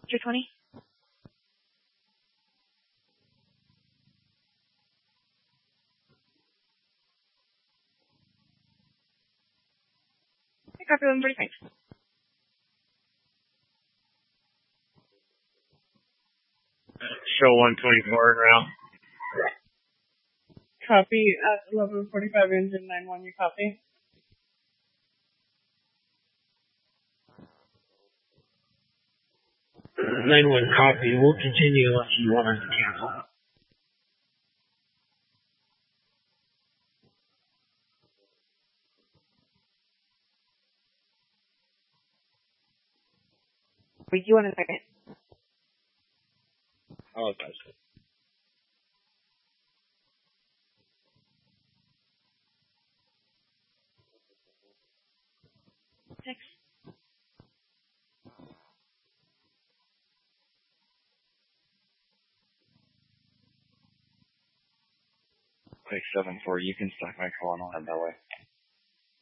220. Copy 145. Show 124 en route. Copy at 11:45 engine 9-1, you copy? Nine one copy. We'll continue unless you want us to cancel. Wait, you want a second? Oh, that's good. Six. Quick 7-4, you can stack my call and I'll head that way.